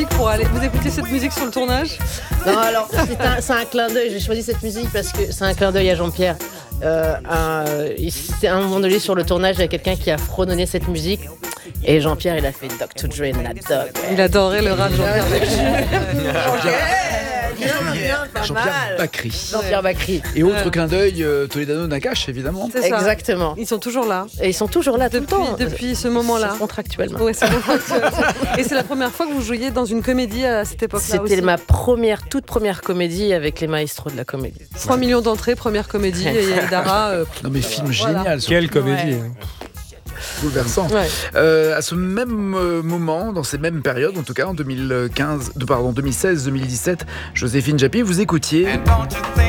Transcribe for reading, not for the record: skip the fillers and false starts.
pour aller. Vous écoutez cette musique sur le tournage? Non, alors c'est un clin d'œil. J'ai choisi cette musique parce que c'est un clin d'œil à Jean-Pierre. C'est à un moment donné sur le tournage, il y a quelqu'un qui a fredonné cette musique. Et Jean-Pierre, il a fait Dr. Dre and that dog. Il adorait le rap, Jean-Pierre. Jean-Pierre Bacri. Jean-Pierre Bacri. Et autre clin d'œil, Toledano Nakache, évidemment. C'est ça. Exactement. Ils sont toujours là. Et ils sont toujours là tout le temps. Depuis ce moment-là. C'est contractuellement. Ouais, c'est contractuel. Et c'est la première fois que vous jouiez dans une comédie à cette époque-là aussi. C'était ma toute première comédie avec les maestros de la comédie. 3 millions d'entrées, première comédie, et Dara. Non mais film génial. Quelle comédie. Ouais. Bouleversant. Ouais. À ce même moment, dans ces mêmes périodes, en tout cas en 2016-2017, Joséphine Japy, vous écoutiez